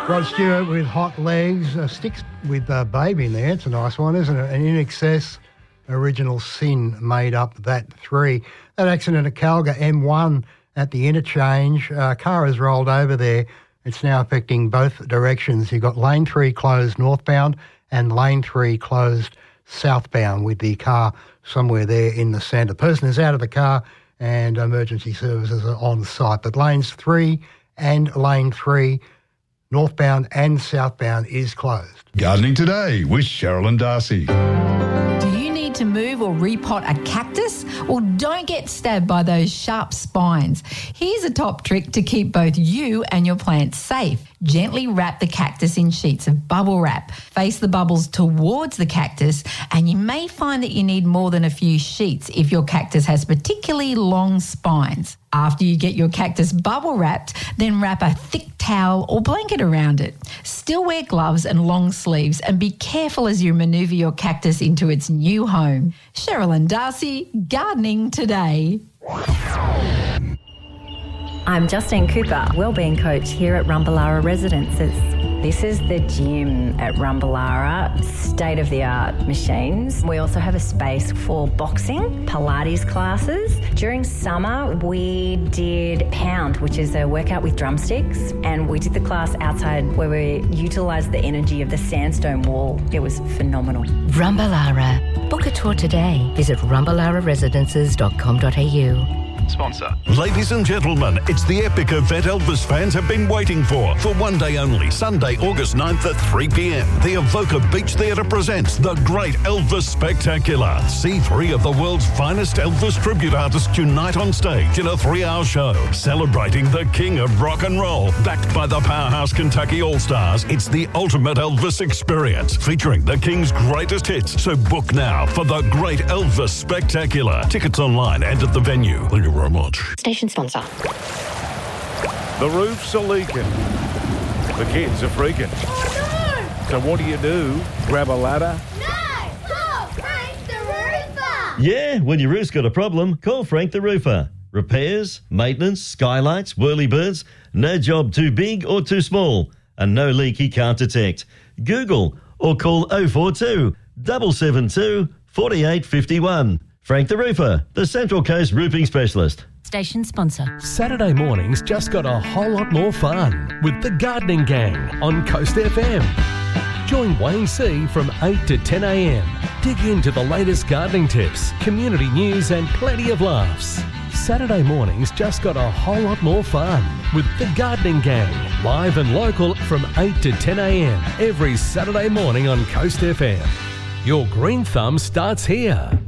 Rod Stewart with Hot Legs. Sticks with Babe in there. It's a nice one, isn't it? And In Excess, Original Sin made up that 3. That accident at Calga M1 at the interchange. Car has rolled over there. It's now affecting both directions. You've got lane 3 closed northbound and lane 3 closed southbound with the car somewhere there in the centre. The person is out of the car and emergency services are on site. But lanes 3 and lane 3 northbound and southbound is closed. Gardening Today with Cheryl and Darcy. Do you need to move or repot a cactus? Well, don't get stabbed by those sharp spines. Here's a top trick to keep both you and your plants safe. Gently wrap the cactus in sheets of bubble wrap. Face the bubbles towards the cactus, and you may find that you need more than a few sheets if your cactus has particularly long spines. After you get your cactus bubble wrapped, then wrap a thick towel or blanket around it. Still wear gloves and long sleeves, and be careful as you manoeuvre your cactus into its new home. Cheryl and Darcy, Gardening Today. I'm Justine Cooper, Wellbeing Coach here at Rumballara Residences. This is the gym at Rumballara, state-of-the-art machines. We also have a space for boxing, Pilates classes. During summer, we did Pound, which is a workout with drumsticks, and we did the class outside where we utilised the energy of the sandstone wall. It was phenomenal. Rumballara. Book a tour today. Visit rumballararesidences.com.au. Sponsor. Ladies and gentlemen, it's the epic event Elvis fans have been waiting for one day only, Sunday, August 9th at 3 p.m. The Evoca Beach Theatre presents the Great Elvis Spectacular. See 3 of the world's finest Elvis tribute artists unite on stage in a 3-hour show, celebrating the king of rock and roll. Backed by the powerhouse Kentucky All-Stars, it's the ultimate Elvis experience, featuring the king's greatest hits. So book now for the Great Elvis Spectacular. Tickets online and at the venue. Thank you very much. Station sponsor. The roofs are leaking. The kids are freaking. Oh, no! So what do? Grab a ladder? No! Call Frank the Roofer! Yeah, when your roof's got a problem, call Frank the Roofer. Repairs, maintenance, skylights, whirlybirds, no job too big or too small, and no leak he can't detect. Google or call 042 772 4851. Frank the Roofer, the Central Coast Roofing Specialist. Station sponsor. Saturday mornings just got a whole lot more fun with the Gardening Gang on Coast FM. Join Wayne C from 8 to 10 a.m. Dig into the latest gardening tips, community news and plenty of laughs. Saturday mornings just got a whole lot more fun with the Gardening Gang, live and local from 8 to 10 a.m. every Saturday morning on Coast FM. Your green thumb starts here.